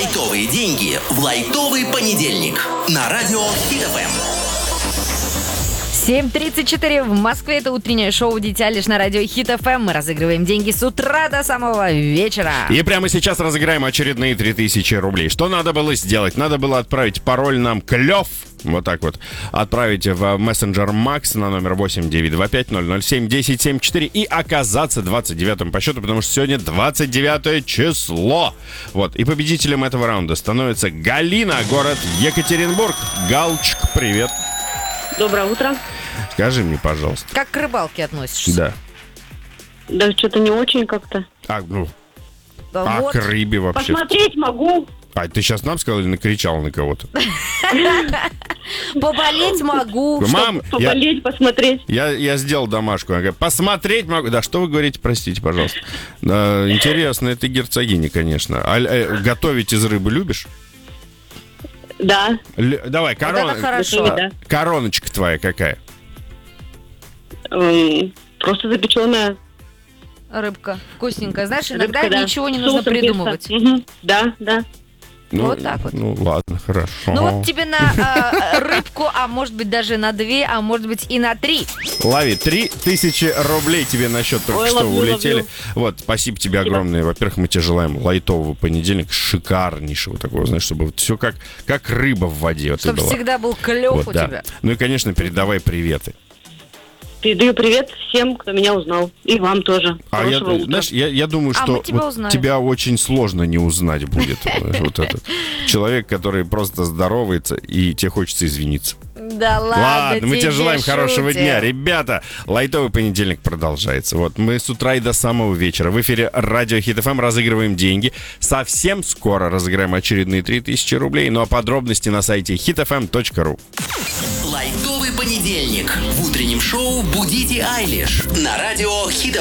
Лайтовые деньги в лайтовый понедельник на радио Hit FM. 7:34 в Москве. Это утреннее шоу «Дитя» лишь на радио Hit FM. Мы разыгрываем деньги с утра до самого вечера. И прямо сейчас разыграем очередные 3000 рублей. Что надо было сделать? Надо было отправить пароль нам «Клёв». Вот так вот. Отправить в мессенджер Макс на номер 8925-007-1074 и оказаться 29-м по счету, потому что сегодня 29 число. Вот. И победителем этого раунда становится Галина, город Екатеринбург. Галочка, привет. Доброе утро. Скажи мне, пожалуйста. Как к рыбалке относишься? Да. Да что-то не очень как-то. Вот. К рыбе вообще. Посмотреть могу. А ты сейчас нам сказал или накричал на кого-то? Поболеть могу. Мам, Поболеть, посмотреть. я сделал домашку. Она говорит, посмотреть могу. Да, что вы говорите, простите, пожалуйста. Да, интересно, это герцогиня, конечно. Готовить из рыбы любишь? Да. Давай, Вот это хорошо. Да. короночка твоя какая? Просто запеченная Рыбка вкусненькая. Знаешь, иногда рыбка, да. ничего не нужно Соусом придумывать. перца. Мгм. Да, да. Вот так вот. Ну, ладно, хорошо. Ну вот тебе на рыбку, а может быть даже на 2, а может быть и на 3. Лови, 3000 рублей тебе на счет только Ой, что ловлю, улетели. ловлю. Вот, спасибо тебе огромное. Во-первых, мы тебе желаем лайтового понедельника, шикарнейшего такого, знаешь, чтобы вот все как рыба в воде. Вот Чтобы и было. всегда был клёв Вот, у да. тебя. Ну и, конечно, передавай приветы. Передаю привет всем, кто меня узнал. И вам тоже. Хорошего утра. Знаешь, я думаю, А что мы тебя вот узнали. тебя очень сложно не узнать будет. Вот этот человек, который просто здоровается, и тебе хочется извиниться. Да ладно, мы тебе желаем шутим. хорошего дня. Ребята, лайтовый понедельник продолжается. Вот мы с утра и до самого вечера в эфире радио Hit FM разыгрываем деньги. Совсем скоро разыграем очередные 3000 рублей. Ну а подробности на сайте hitfm.ru. Лайтовый понедельник в утреннем шоу «Будите Айлиш» на радио Hit